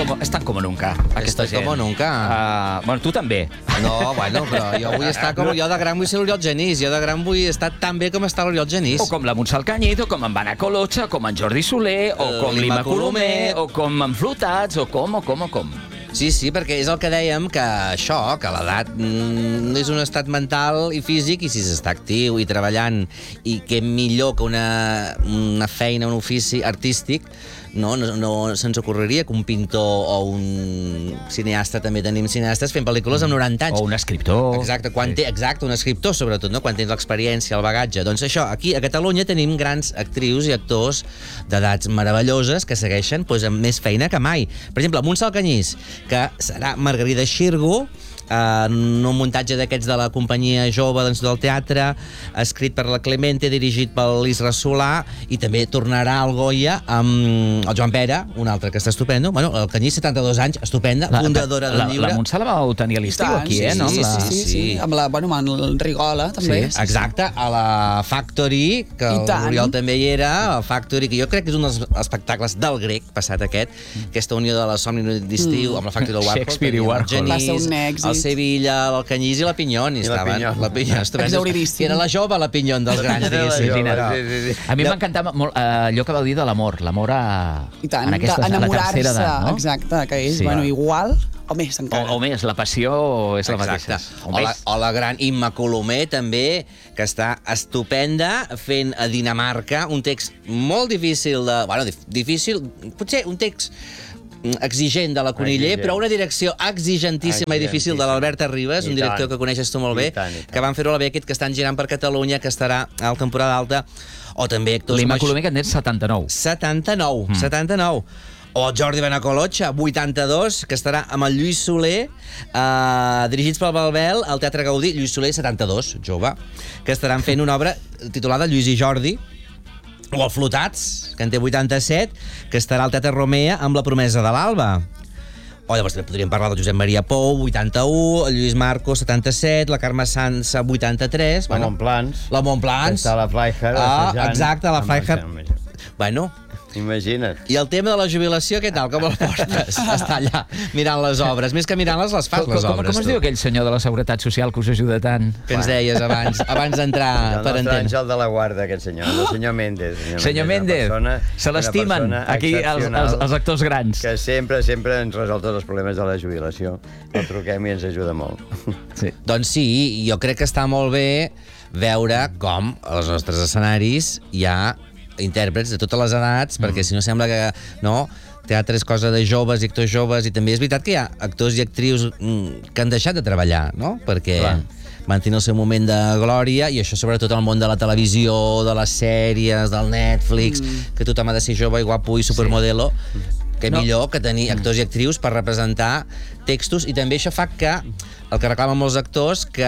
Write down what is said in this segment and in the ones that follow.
estan com nunca, aquesta gent. Como nunca. Bueno, tu també. No, bueno, però jo vull estar com... Jo de gran vull ser l'Oriol Genís. Jo de gran vull estar tan bé com està l'Oriol Genís. O com la Montse Alcañiz, o com en Vana Colocha, com en Jordi Soler, o com l'Ima Colomer, o com en Flotats, o com. Sí, perquè és el que dèiem, que això, que l'edat és un estat mental i físic, i si s'està actiu i treballant, i que millor que una feina, un ofici artístic, no se'ns ocorreria que un pintor o un cineasta, també tenim cineastes fent pel·lícules amb 90 anys. O un escriptor. Exacte, un escriptor, sobretot, no? Quan tens l'experiència, el bagatge. Doncs això, aquí a Catalunya tenim grans actrius i actors d'edats meravelloses que segueixen amb més feina que mai. Per exemple, Montse Alcañiz, que serà Margarida Xirgo, en un muntatge d'aquests de la companyia jove del teatre, escrit per la Clemente, dirigit per l'Isra Solà, i també tornarà al Goya amb el Joan Pera, un altre que està estupendo. Bueno, Alcañiz, 72 anys, estupenda, fundadora del llibre. La Montse la vau tenir a l'estiu aquí, no? Sí. Amb el Rigola, també. Sí, exacte, a la Factory, que l'Oriol també hi era, a Factory, que jo crec que és un dels espectacles del grec, passat aquesta unió de la Somni d'estiu amb la Factory del Warhol. Shakespeare i Warhol. Va ser un èxit. Sevilla, l'Alcañiz i la Pinyón. La Pinyón. Exhauridíssim. Era la jove, la Pinyón dels grans, diguéssim. A mi m'encantava molt allò que vau dir de l'amor en aquesta enamorar-se, no? Exacte, que és igual o més encara. O més, la passió és la mateixa. O la gran Imma Colomer, també, que està estupenda, fent a Dinamarca un text molt difícil difícil, potser un text exigent de la Coniller, però una direcció exigentíssima i difícil de l'Alberta Ribas, un director que coneixes tu molt bé, que van fer-ho a la Beckett, que estan girant per Catalunya, que estarà a la temporada alta, o també actors... L'Ima Colomer, que en tens 79. 79. O el Jordi Benacolocha, 82, que estarà amb el Lluís Soler, dirigits pel Balbel, al Teatre Gaudí. Lluís Soler, 72, jove, que estaran fent una obra titulada Lluís i Jordi, o el Flotats, que en té 87, que estarà al Teatre Romea amb La promesa de l'Alba. O llavors també podríem parlar del Josep Maria Pou, 81, el Lluís Marco, 77, la Carme Sansa, 83... La Montplans. La Montplans. Està la Freiherr. Exacte, la Freiherr. Bueno... Imagina't. I el tema de la jubilació, què tal? Com el portes? Està allà mirant les obres. Més que mirant-les, les fas, les obres. Com es diu aquell senyor de la Seguretat Social que us ajuda tant? Que ens deies abans d'entrar per entendre. El àngel de la guarda, aquest senyor, el senyor Méndez. Senyor Méndez, se l'estimen aquí els actors grans. Que sempre ens resol tots els problemes de la jubilació. El truquem i ens ajuda molt. Doncs sí, jo crec que està molt bé veure com als nostres escenaris hi ha intèrprets de totes les edats, perquè si no sembla que teatre és cosa de joves i actors joves, i també és veritat que hi ha actors i actrius que han deixat de treballar, no? Perquè van tenir el seu moment de glòria, i això sobretot al món de la televisió, de les sèries, del Netflix, que tothom ha de ser jove i guapo i supermodelo. Que millor que tenir actors i actrius per representar textos, i també això fa que el que reclamen molts actors, que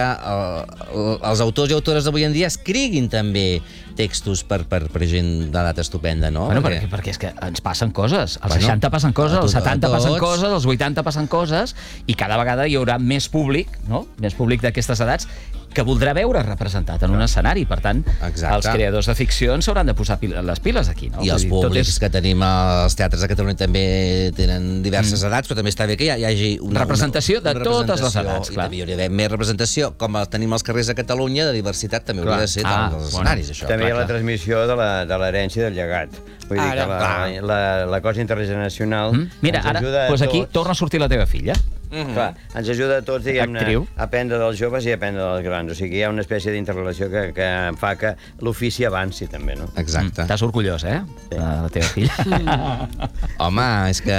els autors i autores d'avui en dia escriguin també textos per gent d'edat estupenda, no? Bueno, perquè és que ens passen coses. Als 60 passen coses, als 70 passen coses, als 80 passen coses, i cada vegada hi haurà més públic, no? Més públic d'aquestes edats, que voldrà veure representat en un escenari. Per tant, els creadors de ficció s'hauran de posar les piles aquí, no? I els públics que tenim als teatres de Catalunya també tenen diverses edats, però també està bé que hi hagi una representació de totes les edats, clar. I també hi hauria d'haver més representació, com tenim als carrers de Catalunya, de diversitat, també hauria de ser dels escenaris, això. També hi ha la transmissió de l'herència del llegat. Vull dir que la cosa intergeneracional... Mira, ara, aquí torna a sortir la teva filla. Clar, ens ajuda a tots, diguem-ne, a aprendre dels joves i a aprendre dels grans. O sigui, hi ha una espècie d'interrelació que fa que l'ofici avanci, també, no? Exacte. Estàs orgullós, de la teva filla? Home, és que...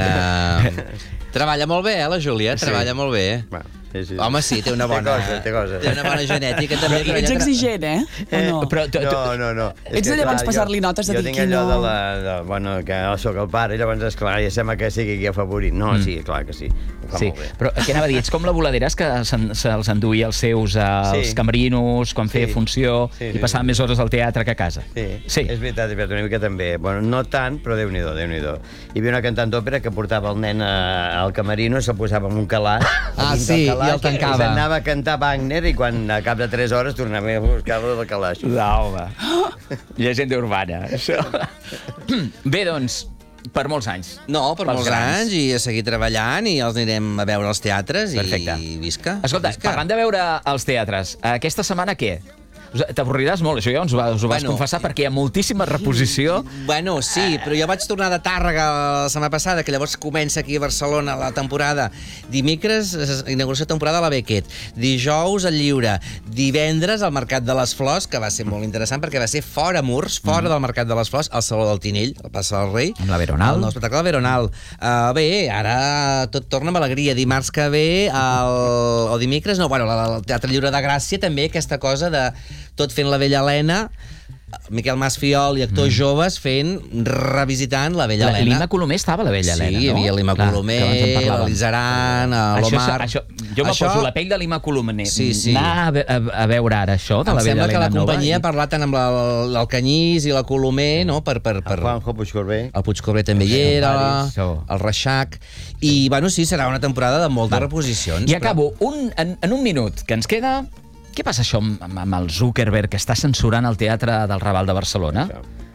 Treballa molt bé, la Júlia, treballa molt bé. Sí. Home, sí, té una bona... Té coses. Té una bona genètica, també. Ets exigent, O no? No. Ets de llavors passar-li notes de dir que no... Jo tinc allò bueno, que soc el pare, i llavors, esclar, ja sembla que sigui aquí afavorit. No, sí, clar que sí. Sí, però què anava a dir? Ets com la Voladeres, que se'ls enduïa els seus als camerinos, quan feia funció, i passaven més hores al teatre que a casa. Sí, és veritat, una mica també. Bueno, no tant, però Déu-n'hi-do. Hi havia una cantant d'òpera que portava el nen al camerino, se'l posava en un calaix. Sí, i el tancava. I s'anava a cantar Wagner, i quan a cap de 3 hores tornava a buscar-lo del calaix. Home, llegenda urbana, això. Bé, doncs, per molts anys. No, per molts anys, i a seguir treballant, i els anirem a veure als teatres, i visca. Escolta, parlant de veure els teatres, aquesta setmana què? T'avorriràs molt, això ja ens ho vas confessar, perquè hi ha moltíssima reposició. Bueno, sí, però jo vaig tornar de Tàrrega la setmana passada, que llavors comença aquí a Barcelona la temporada. Dimecres, inauguració de temporada a la Beckett. Dijous, al Lliure. Divendres, al Mercat de les Flors, que va ser molt interessant, perquè va ser fora murs, fora del Mercat de les Flors, al Saló del Tinell, al Plaça del Rei. Amb la Veronal. El nou espectacle de Veronal. Bé, ara tot torna amb alegria. Dimarts que ve, o dimecres, no, bueno, el Teatre Lliure de Gràcia, també, aquesta cosa de tot fent la Vella Helena, Miquel Masfiol i actors joves revisitant la Vella Helena. L'Ima Colomer estava a la Vella Helena, no? Sí, hi havia l'Ima Colomer, l'Isaran, l'Omar... Jo me poso la pell de l'Ima Colomer. Anar a veure ara això de la Vella Helena nova. Em sembla que la companyia ha parlat tant amb l'Alcanyís i la Colomer, no? El Juanjo Puigcorbé. El Puigcorbé també hi era, el Reixac... I, bueno, sí, serà una temporada de moltes reposicions. I acabo, en un minut, que ens queda... Què passa això amb el Zuckerberg, que està censurant el Teatre del Raval de Barcelona?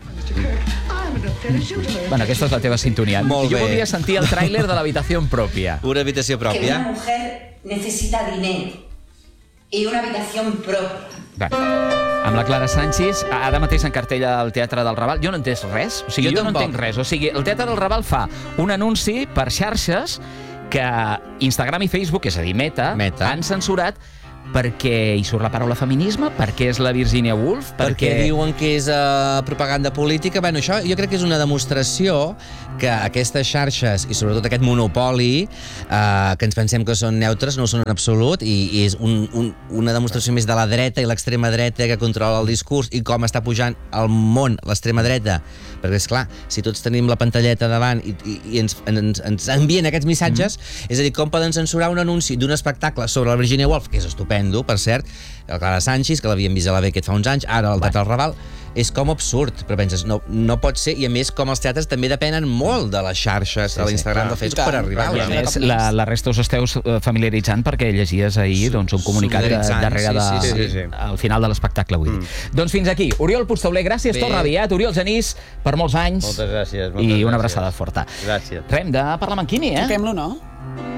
Bueno, aquesta és la teva sintonia. Molt bé. Jo volia sentir el tràiler de l'habitació pròpia. Una habitació pròpia. Que una mujer necesita dinero y una habitación propia. Bé, amb la Clara Sanchis, ara mateix en cartell al Teatre del Raval. Jo no entenc res, o sigui, jo no entenc res. O sigui, el Teatre del Raval fa un anunci per xarxes que Instagram i Facebook, és a dir, Meta. Han censurat perquè hi surt la paraula feminisme, perquè és la Virginia Woolf, perquè diuen que és propaganda política. Bueno, això jo crec que és una demostració que aquestes xarxes, i sobretot aquest monopoli, que ens pensem que són neutres, no ho són en absolut, i és una demostració més de la dreta i l'extrema dreta que controla el discurs i com està pujant al món l'extrema dreta. Perquè, esclar, si tots tenim la pantalleta davant i ens envien aquests missatges, és a dir, com poden censurar un anunci d'un espectacle sobre la Virginia Woolf, que és estupendo, per cert, la Clara Sanchis, que l'havíem vist a la Beckett fa uns anys, ara al Teatre del Raval, és com absurd, però penses, no pot ser, i a més com els teatres també depenen molt de les xarxes, de l'Instagram, del Facebook, per arribar. I a més, la resta us esteu familiaritzant perquè llegies ahir un comunicat darrere al final de l'espectacle, vull dir. Doncs fins aquí. Oriol Puigtauler, gràcies, torna aviat. Oriol Genís, per molts anys. Moltes gràcies. I una abraçada forta. Gràcies. Hem de parlar amb en Quimi, eh? Toquem-lo, no?